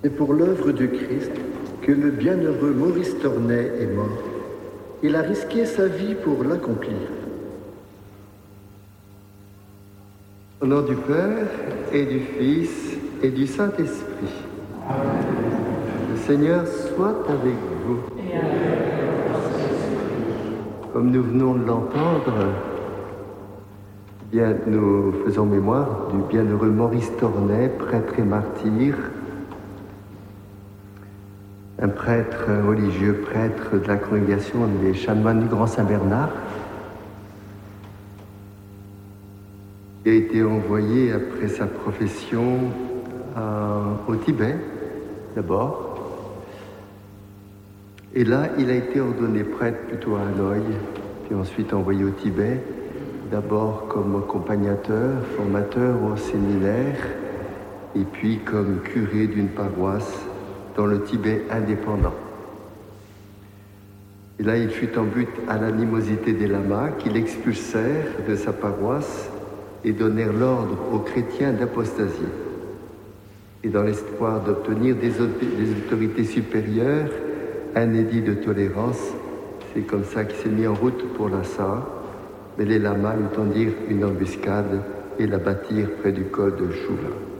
C'est pour l'œuvre du Christ que le bienheureux Maurice Tornet est mort. Il a risqué sa vie pour l'accomplir. Au nom du Père et du Fils et du Saint-Esprit. Le Seigneur soit avec vous. Comme nous venons de l'entendre, bien, nous faisons mémoire du bienheureux Maurice Tornet, prêtre et martyr, un prêtre religieux, prêtre de la congrégation des chanoines du Grand Saint-Bernard, qui a été envoyé après sa profession au Tibet, d'abord. Et là, il a été ordonné prêtre plutôt à Hanoï, puis ensuite envoyé au Tibet, d'abord comme accompagnateur, formateur au séminaire, et puis comme curé d'une paroisse dans le Tibet indépendant. Et là, il fut en butte à l'animosité des lamas qui l'expulsèrent de sa paroisse et donnèrent l'ordre aux chrétiens d'apostasier. Et dans l'espoir d'obtenir des autorités supérieures un édit de tolérance, c'est comme ça qu'il s'est mis en route pour Lhasa, mais les lamas lui tendirent une embuscade et la battirent près du col de Choula.